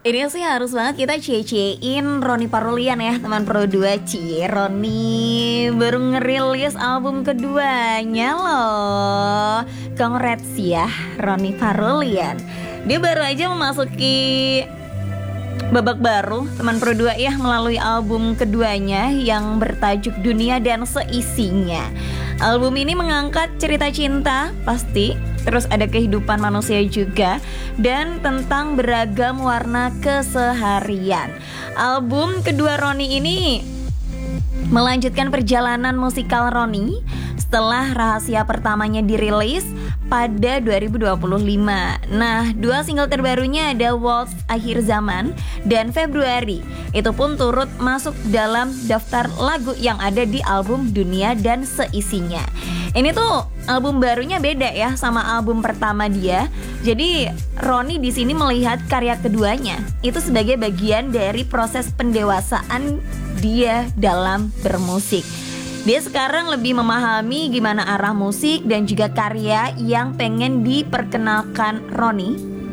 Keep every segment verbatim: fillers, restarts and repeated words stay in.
Ini sih harus banget kita cie-ciein Roni Parulian ya teman Pro dua. Cie, Roni baru ngerilis album keduanya loh. Congrats ya Roni Parulian. Dia baru aja memasuki babak baru teman Pro dua ya melalui album keduanya yang bertajuk Dunia dan Seisinya. Album ini mengangkat cerita cinta pasti, terus ada kehidupan manusia juga, dan tentang beragam warna keseharian. Album kedua Roni ini melanjutkan perjalanan musikal Roni setelah Rahasia pertamanya dirilis pada dua ribu dua puluh lima. Nah, dua single terbarunya ada Waltz Akhir Zaman dan Februari. Itu pun turut masuk dalam daftar lagu yang ada di album Dunia dan Seisinya. Ini tuh album barunya beda ya sama album pertama dia. Jadi Roni di sini melihat karya keduanya itu sebagai bagian dari proses pendewasaan dia dalam bermusik. Dia sekarang lebih memahami gimana arah musik dan juga karya yang pengen diperkenalkan Roni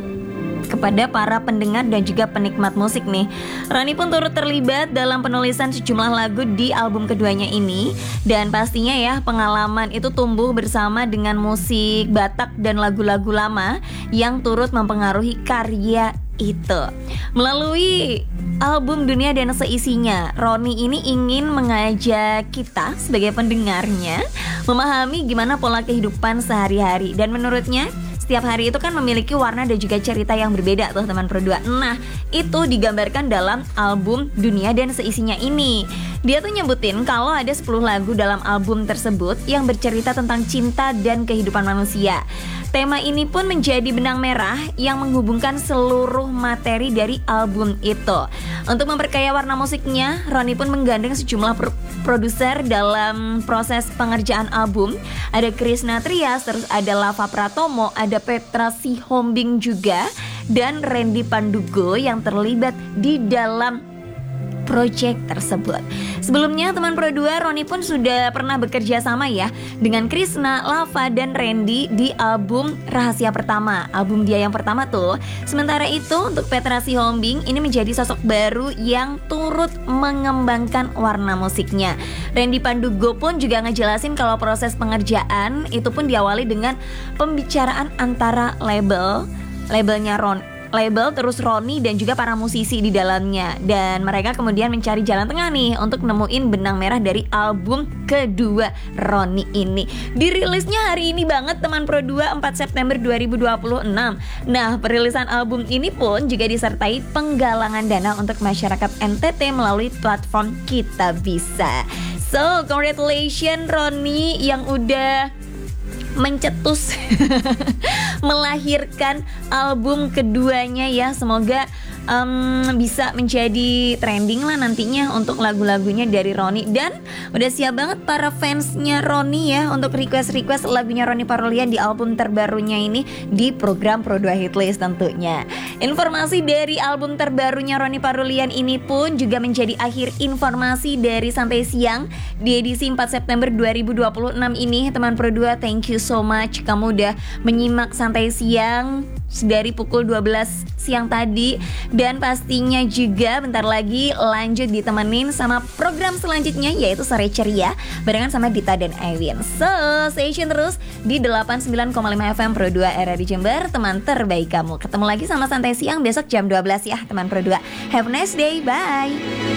kepada para pendengar dan juga penikmat musik nih. Roni pun turut terlibat dalam penulisan sejumlah lagu di album keduanya ini. Dan pastinya ya pengalaman itu tumbuh bersama dengan musik Batak dan lagu-lagu lama yang turut mempengaruhi karya itu. Melalui album Dunia dan Seisinya, Roni ini ingin mengajak kita sebagai pendengarnya memahami gimana pola kehidupan sehari-hari. Dan menurutnya setiap hari itu kan memiliki warna dan juga cerita yang berbeda tuh teman Pro dua. Nah, itu digambarkan dalam album Dunia dan Seisinya ini. Dia tuh nyebutin kalau ada sepuluh lagu dalam album tersebut yang bercerita tentang cinta dan kehidupan manusia. Tema ini pun menjadi benang merah yang menghubungkan seluruh materi dari album itu. Untuk memperkaya warna musiknya, Roni pun menggandeng sejumlah pro- produser dalam proses pengerjaan album. Ada Krishna Trias, terus ada Lava Pratomo, ada Petra Sihombing juga, dan Randy Pandugo yang terlibat di dalam project tersebut. Sebelumnya teman Pro dua, Roni pun sudah pernah bekerja sama ya dengan Krishna, Lava, dan Randy di album Rahasia Pertama, album dia yang pertama tuh. Sementara itu untuk Petra Sihombing ini menjadi sosok baru yang turut mengembangkan warna musiknya. Randy Pandugo pun juga ngejelasin kalau proses pengerjaan itu pun diawali dengan pembicaraan antara label labelnya Ron label terus Roni dan juga para musisi di dalamnya. Dan mereka kemudian mencari jalan tengah nih untuk nemuin benang merah dari album kedua Roni ini. Dirilisnya hari ini banget teman Pro dua, empat September dua ribu dua puluh enam. Nah, perilisan album ini pun juga disertai penggalangan dana untuk masyarakat N T T melalui platform Kita Bisa. So, congratulations Roni yang udah mencetus melahirkan album keduanya ya. Semoga um, bisa menjadi trending lah nantinya untuk lagu-lagunya dari Roni. Dan udah siap banget para fansnya Roni ya untuk request-request lagunya Roni Parulian di album terbarunya ini di program Pro dua Hitlist tentunya. Informasi dari album terbarunya Roni Parulian ini pun juga menjadi akhir informasi dari Santai Siang di edisi empat September dua ribu dua puluh enam ini. Teman Pro dua, thank you so much kamu udah menyimak Santai Siang dari pukul dua belas siang tadi. Dan pastinya juga bentar lagi lanjut ditemenin sama program selanjutnya yaitu Sore Ceria barengan sama Dita dan Ewin. So, stay tune terus di delapan puluh sembilan koma lima F M Pro dua R R I Jember, teman terbaik kamu. Ketemu lagi sama Santai Siang besok jam dua belas ya teman Pro dua. Have a nice day, bye.